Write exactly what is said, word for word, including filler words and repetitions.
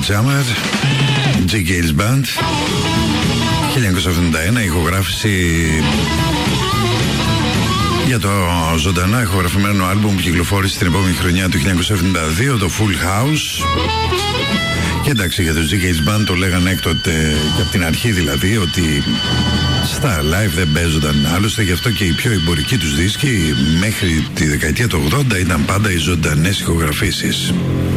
Jammer, G. Gales Band, χίλια εννιακόσια εβδομήντα ένα, ηχογράφηση για το ζωντανά ηχογραφημένο άλμπουμ που κυκλοφόρησε την επόμενη χρονιά του χίλια εννιακόσια εβδομήντα δύο, το Full House. Και εντάξει, για το G. Gales Band το λέγανε έκτοτε και από την αρχή δηλαδή ότι στα live δεν παίζονταν. Άλλωστε γι' αυτό και οι πιο εμπορικοί τους δίσκοι μέχρι τη δεκαετία του ογδόντα ήταν πάντα οι ζωντανές ηχογραφήσεις.